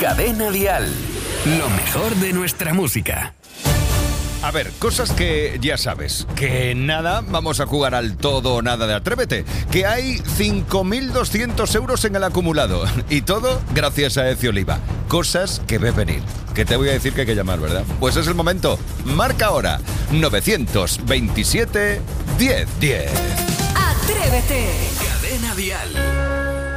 Cadena Dial. Lo mejor de nuestra música. A ver, cosas que ya sabes. Que nada, vamos a jugar al todo o nada de Atrévete. Que hay 5.200 euros en el acumulado. Y todo gracias a Eci Oliva. Cosas que ves venir. Que te voy a decir que hay que llamar, ¿verdad? Pues es el momento. Marca ahora. 927 1010. Atrévete. Cadena Dial.